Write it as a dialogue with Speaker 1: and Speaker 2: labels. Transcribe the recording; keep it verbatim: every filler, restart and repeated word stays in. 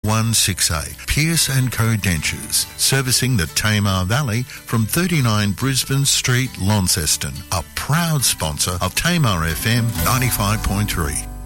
Speaker 1: one six eight. Pierce and Co Dentures, servicing the Tamar Valley from thirty-nine Brisbane Street, Launceston. A proud sponsor of Tamar F M ninety-five point three.